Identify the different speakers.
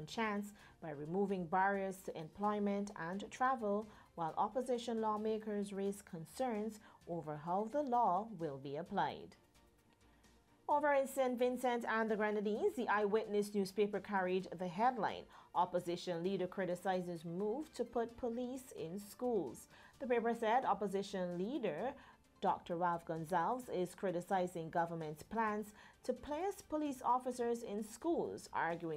Speaker 1: second chance by removing barriers to employment and travel, while opposition lawmakers raise concerns over how the law will be applied. Over in St. Vincent and the Grenadines, the Eyewitness newspaper carried the headline, "Opposition Leader Criticizes Move to Put Police in Schools." The paper said opposition leader Dr. Ralph Gonsalves is criticizing government's plans to place police officers in schools, arguing